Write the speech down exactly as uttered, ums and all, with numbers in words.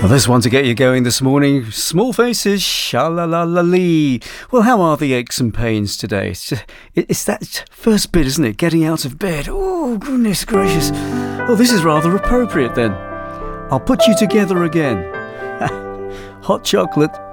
Well, there's one to get you going this morning. Small Faces, sha-la-la-la-lee. Well, how are the aches and pains today? It's, just, it's that first bit, isn't it? Getting out of bed. Oh, goodness gracious. Oh, this is rather appropriate then. I'll put you together again. Hot chocolate.